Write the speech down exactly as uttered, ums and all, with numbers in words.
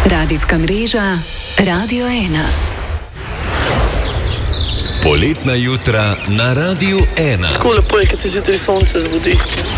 Radijska mreža Radio ena. Poletna jutra na Radiu ena. Tako lepo je, kad ti zjutraj sonce zbudi.